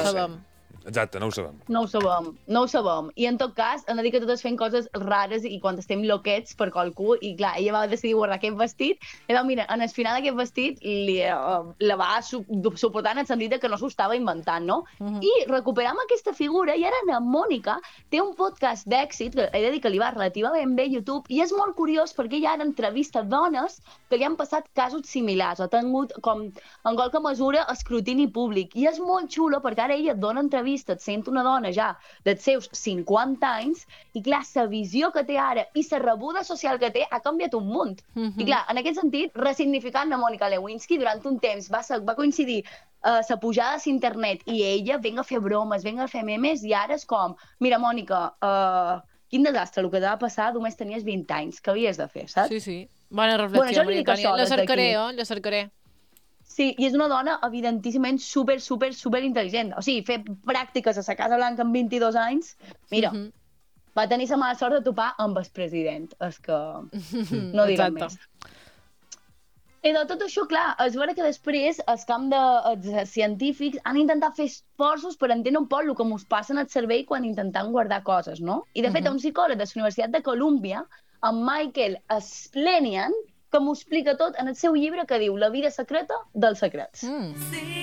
sabem. Exacte, no ho sabem. No ho sabem. I en tot cas, hem de dir que totes fem coses rares i quan estem loquets per qualcú, i clar, ella va decidir guardar aquest vestit, i va, mira, en el final aquest vestit la va suportar en el sentit que no s'ho estava inventant, no? I recuperam aquesta figura, i ara la Mònica té un podcast d'èxit, que he de dir que li va relativament bé a YouTube, i és molt curiós perquè ella ara entrevista dones que li han passat casos similars, ha tingut com en qualque mesura escrutini públic, i és molt xulo perquè ara ella dona entrevistes sent una dona ja dels seus 50 anys, i clar, la visió que té ara i la rebuda social que té ha canviat un munt. I clar, en aquest sentit, ressignificant la Mònica Lewinsky, durant un temps va coincidir la pujada a internet i ella venga a fer bromes, venga a fer memes, i ara és com, mira, Mònica, quin desastre el que t'ha passat, només tenies 20 anys, què havies de fer, saps? Sí. Bona reflexió, Maria Antònia. La cercaré, la cercaré. Sí, i és una dona evidentíssimament super intel·ligent. O sigui, fer pràctiques a la Casa Blanca amb 22 anys, mira, va tenir la mala sort de topar amb el president. És que no direm més. I de tot això, clar, és vera que després el camp dels científics han intentat fer esforços per entendre un poc el que ens passa en el cervell quan intentem guardar coses, no? I de fet, un psicòleg de la Universitat de Colúmbia, en Michael Splenian, que m'ho explica tot en el seu llibre que diu La vida secreta dels secrets.